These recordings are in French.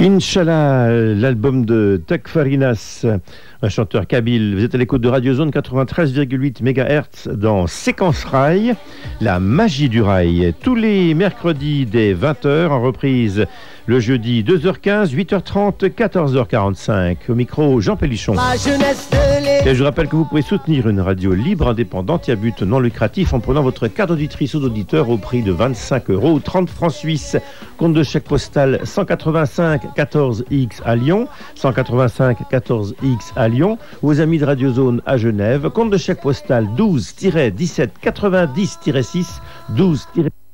Inch'Allah, l'album de Tak Farinas, un chanteur kabyle. Vous êtes à l'écoute de Radio Zone 93,8 MHz dans Séquence Rail, la magie du rail. Tous les mercredis dès 20h, en reprise le jeudi 2h15, 8h30, 14h45. Au micro, Jean Pellichon. Et je rappelle que vous pouvez soutenir une radio libre, indépendante et à but non lucratif en prenant votre carte d'auditrice ou d'auditeur au prix de 25 € ou 30 francs suisses. Compte de chèque postal 185 14X à Lyon, 185 14X à Lyon. Vos amis de Radio Zone à Genève. Compte de chèque postal 12-17 90-6 12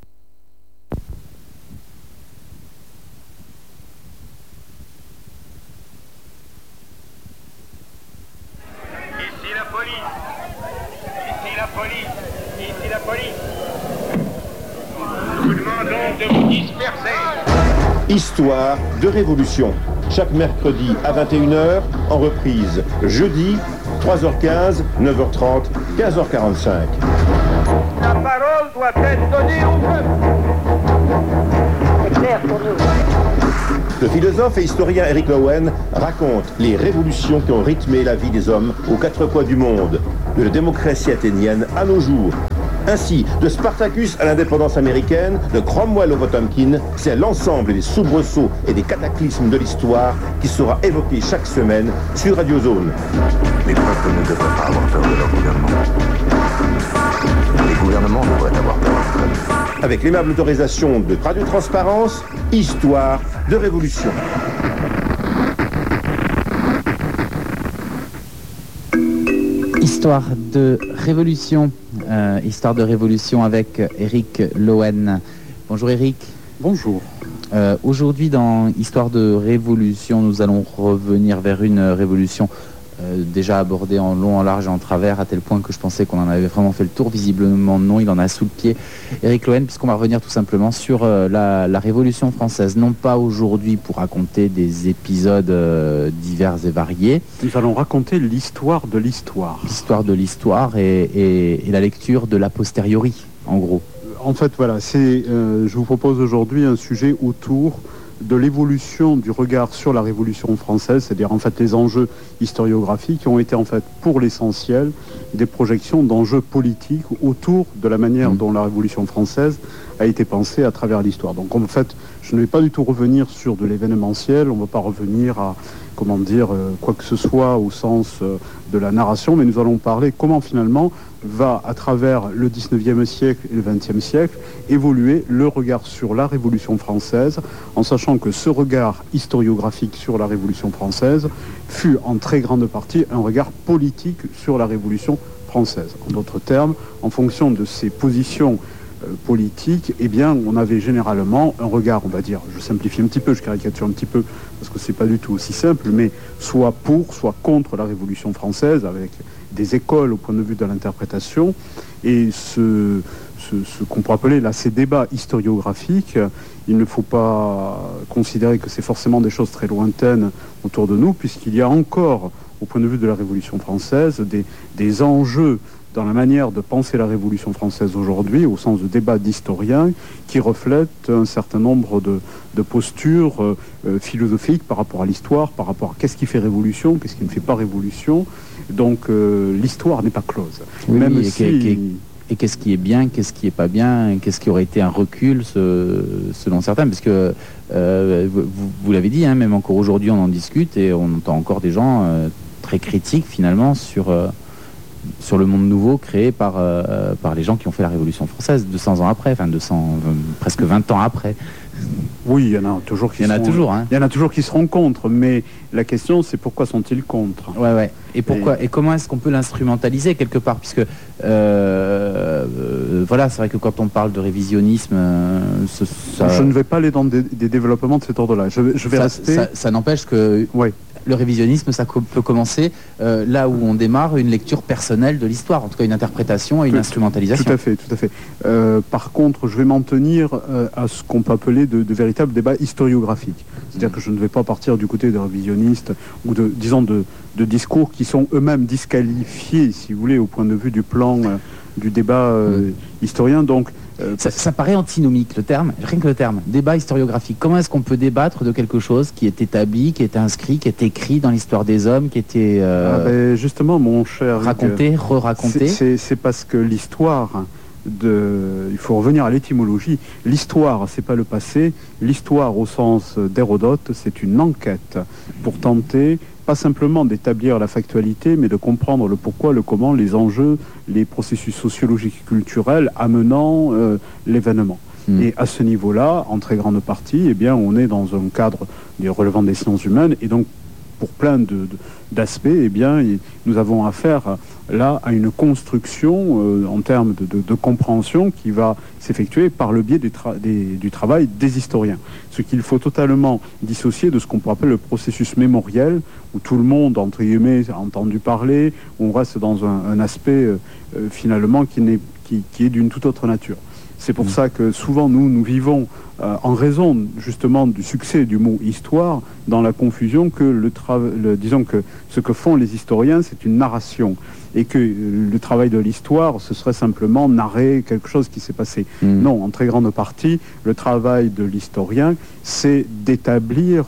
Histoire de révolution. Chaque mercredi à 21h, en reprise jeudi, 3h15, 9h30, 15h45. La parole doit être donnée au peuple. C'est clair pour nous. Le philosophe et historien Eric Lowen raconte les révolutions qui ont rythmé la vie des hommes aux quatre coins du monde, de la démocratie athénienne à nos jours. Ainsi, de Spartacus à l'indépendance américaine, de Cromwell au Potemkin, c'est l'ensemble des soubresauts et des cataclysmes de l'histoire qui sera évoqué chaque semaine sur Radio Zone. Les peuples ne devraient pas avoir peur de leur gouvernement. Les gouvernements devraient avoir peur du peuple. Avec l'aimable autorisation de Radio Transparence, Histoire de Révolution. Histoire de révolution, histoire de révolution avec Eric Lowen. Bonjour Eric. Bonjour. Aujourd'hui dans Histoire de révolution, nous allons revenir vers une révolution déjà abordée en long, en large et en travers, à tel point que je pensais qu'on en avait vraiment fait le tour. Visiblement non, il en a sous le pied. Eric Lowen, puisqu'on va revenir tout simplement sur la Révolution française, non pas aujourd'hui pour raconter des épisodes divers et variés. Nous allons raconter l'histoire de l'histoire. L'histoire de l'histoire et la lecture de l'a posteriori, en gros. En fait, voilà, je vous propose aujourd'hui un sujet autour de l'évolution du regard sur la Révolution française, c'est-à-dire en fait les enjeux historiographiques qui ont été en fait pour l'essentiel des projections d'enjeux politiques autour de la manière dont la Révolution française a été pensée à travers l'histoire. Donc en fait, je ne vais pas du tout revenir sur de l'événementiel, on ne va pas revenir à quoi que ce soit au sens de la narration, mais nous allons parler comment finalement va, à travers le 19e siècle et le 20e siècle, évoluer le regard sur la Révolution française, en sachant que ce regard historiographique sur la Révolution française fut en très grande partie un regard politique sur la Révolution française. En d'autres termes, en fonction de ses positions politique, eh bien, on avait généralement un regard, on va dire, je simplifie un petit peu, je caricature un petit peu, parce que c'est pas du tout aussi simple, mais soit pour, soit contre la Révolution française, avec des écoles au point de vue de l'interprétation, et ce qu'on peut appeler là ces débats historiographiques, il ne faut pas considérer que c'est forcément des choses très lointaines autour de nous, puisqu'il y a encore, au point de vue de la Révolution française, des enjeux dans la manière de penser la Révolution française aujourd'hui, au sens de débat d'historiens, qui reflètent un certain nombre de postures philosophiques par rapport à l'histoire, par rapport à qu'est-ce qui fait révolution, qu'est-ce qui ne fait pas révolution. Donc l'histoire n'est pas close. Oui, même et qu'est-ce qui est bien, qu'est-ce qui est pas bien, qu'est-ce qui aurait été un recul selon certains, parce que vous l'avez dit, hein, même encore aujourd'hui on en discute et on entend encore des gens très critiques finalement sur le monde nouveau créé par les gens qui ont fait la Révolution française 200 ans après, enfin presque 20 ans après. Oui, il y en a toujours qui il y en a toujours qui seront contre, mais la question c'est pourquoi sont-ils contre ? Ouais. Et pourquoi et comment est-ce qu'on peut l'instrumentaliser quelque part, puisque voilà, c'est vrai que quand on parle de révisionnisme, je ne vais pas aller dans des développements de cet ordre-là. Je vais rester. Ça n'empêche que. Ouais. Le révisionnisme, ça peut commencer là où on démarre une lecture personnelle de l'histoire, en tout cas une interprétation et une instrumentalisation. Tout à fait. Par contre, je vais m'en tenir à ce qu'on peut appeler de véritables débats historiographiques. C'est-à-dire que je ne vais pas partir du côté des révisionnistes ou de discours qui sont eux-mêmes disqualifiés, si vous voulez, au point de vue du plan du débat historien. Donc, Ça paraît antinomique, le terme, rien que le terme, débat historiographique. Comment est-ce qu'on peut débattre de quelque chose qui est établi, qui est inscrit, qui est écrit dans l'histoire des hommes, qui était justement, mon cher raconté, re-raconté? C'est parce que l'histoire, il faut revenir à l'étymologie. L'histoire, c'est pas le passé. L'histoire, au sens d'Hérodote, c'est une enquête pour tenter pas simplement d'établir la factualité, mais de comprendre le pourquoi, le comment, les enjeux, les processus sociologiques et culturels amenant l'événement. Et à ce niveau-là, en très grande partie, eh bien, on est dans un cadre relevant des sciences humaines, et donc pour plein d'aspects, eh bien, nous avons affaire là à une construction en termes de compréhension qui va s'effectuer par le biais du travail des historiens. Ce qu'il faut totalement dissocier de ce qu'on pourrait appeler le processus mémoriel, où tout le monde, entre guillemets, a entendu parler, où on reste dans un aspect finalement qui est d'une toute autre nature. C'est pour ça que souvent nous vivons, en raison justement du succès du mot histoire, dans la confusion que disons que ce que font les historiens, c'est une narration, et que le travail de l'histoire, ce serait simplement narrer quelque chose qui s'est passé. Non, en très grande partie, le travail de l'historien, c'est d'établir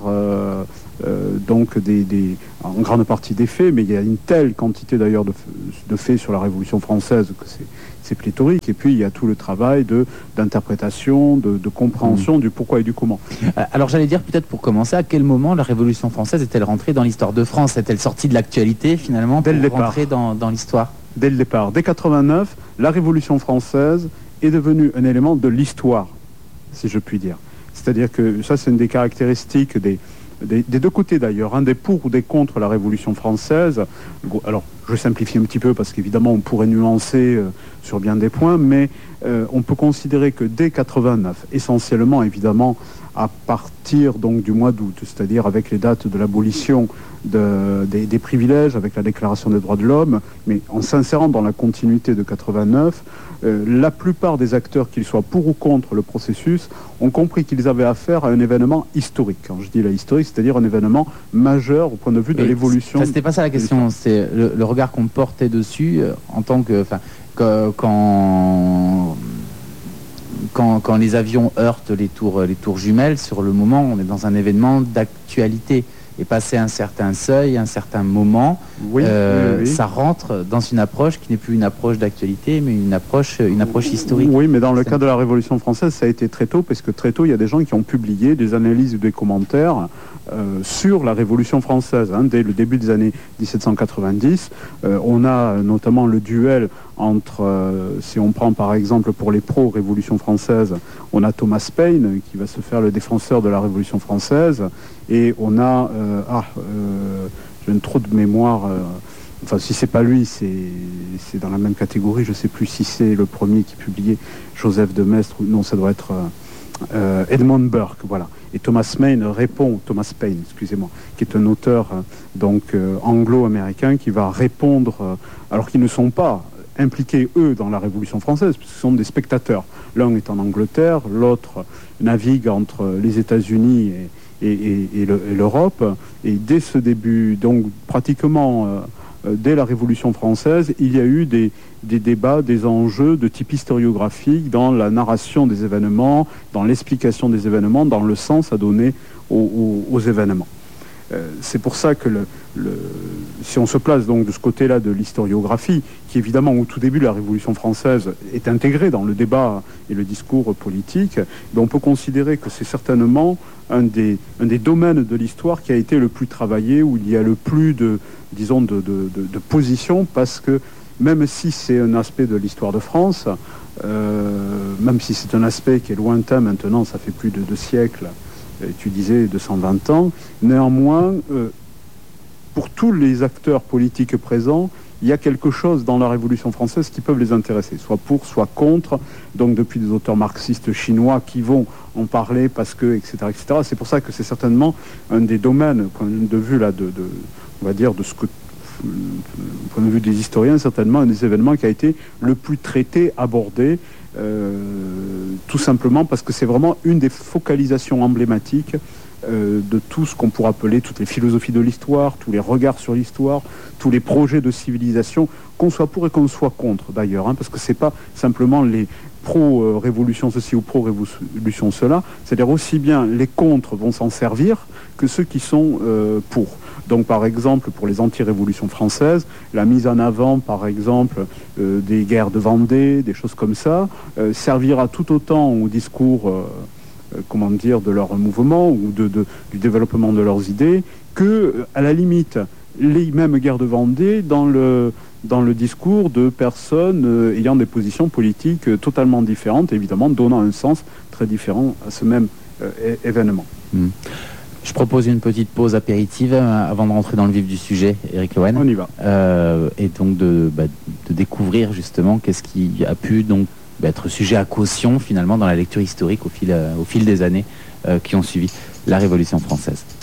donc en grande partie des faits, mais il y a une telle quantité d'ailleurs de faits sur la Révolution française que c'est pléthorique. Et puis il y a tout le travail d'interprétation, de compréhension du pourquoi et du comment. Alors j'allais dire peut-être pour commencer, à quel moment la Révolution française est-elle rentrée dans l'histoire de France? Est-elle sortie de l'actualité finalement pour rentrer dans l'histoire? Dès le départ. Dès 89, la Révolution française est devenue un élément de l'histoire, si je puis dire. C'est-à-dire que ça, c'est une des caractéristiques des deux côtés d'ailleurs, des pour ou des contre la Révolution française. Alors, je simplifie un petit peu parce qu'évidemment on pourrait nuancer sur bien des points, mais on peut considérer que dès 89, essentiellement évidemment à partir donc du mois d'août, c'est-à-dire avec les dates de l'abolition des privilèges, avec la Déclaration des droits de l'homme, mais en s'insérant dans la continuité de 89, la plupart des acteurs, qu'ils soient pour ou contre le processus, ont compris qu'ils avaient affaire à un événement historique. Quand je dis là historique, c'est-à-dire un événement majeur au point de vue de l'évolution. C'était pas ça la question, c'est le regard qu'on portait dessus en tant que, quand les avions heurtent les tours jumelles, sur le moment, on est dans un événement d'actualité. Et passer un certain seuil, un certain moment, oui. Ça rentre dans une approche qui n'est plus une approche d'actualité, mais une approche historique. Oui, mais dans le cas de la Révolution française, ça a été très tôt, parce que très tôt, il y a des gens qui ont publié des analyses ou des commentaires sur la Révolution française. Dès le début des années 1790, on a notamment le duel entre, si on prend par exemple pour les pro-Révolution française, on a Thomas Paine qui va se faire le défenseur de la Révolution française, et on a, j'ai un trou de mémoire, enfin si c'est pas lui, c'est dans la même catégorie, je sais plus si c'est le premier qui publiait Joseph de Maistre, ou non, ça doit être Edmund Burke, voilà. Et Thomas Paine répond, qui est un auteur anglo-américain qui va répondre, alors qu'ils ne sont pas impliqués, eux, dans la Révolution française, puisque ce sont des spectateurs. L'un est en Angleterre, l'autre navigue entre les États-Unis et l'Europe. Et dès ce début, donc pratiquement dès la Révolution française, il y a eu des débats, des enjeux de type historiographique dans la narration des événements, dans l'explication des événements, dans le sens à donner aux événements. C'est pour ça que si on se place donc de ce côté-là de l'historiographie, qui évidemment au tout début de la Révolution française est intégrée dans le débat et le discours politique, on peut considérer que c'est certainement un des domaines de l'histoire qui a été le plus travaillé, où il y a le plus de positions, parce que même si c'est un aspect de l'histoire de France, même si c'est un aspect qui est lointain maintenant, ça fait plus de 2 siècles, tu disais 220 ans, néanmoins, pour tous les acteurs politiques présents, il y a quelque chose dans la Révolution française qui peuvent les intéresser, soit pour, soit contre, donc depuis des auteurs marxistes chinois qui vont en parler parce que, etc., etc. C'est pour ça que c'est certainement un des domaines, point de vue là, on va dire, de ce que, point de vue des historiens, certainement un des événements qui a été le plus traité, abordé, tout simplement parce que c'est vraiment une des focalisations emblématiques de tout ce qu'on pourrait appeler toutes les philosophies de l'histoire, tous les regards sur l'histoire, tous les projets de civilisation, qu'on soit pour et qu'on soit contre d'ailleurs, hein, parce que c'est pas simplement les pro-révolution ceci ou pro-révolution cela, c'est-à-dire aussi bien les contre vont s'en servir que ceux qui sont pour. Donc par exemple pour les anti-révolutions françaises, la mise en avant par exemple des guerres de Vendée, des choses comme ça, servira tout autant au discours de leur mouvement ou du développement de leurs idées que à la limite les mêmes guerres de Vendée dans le discours de personnes ayant des positions politiques totalement différentes, évidemment donnant un sens très différent à ce même événement. Je propose une petite pause apéritive avant de rentrer dans le vif du sujet, Éric Lowen. On y va. Et donc de découvrir justement qu'est-ce qui a pu donc être sujet à caution finalement dans la lecture historique au fil des années qui ont suivi la Révolution française.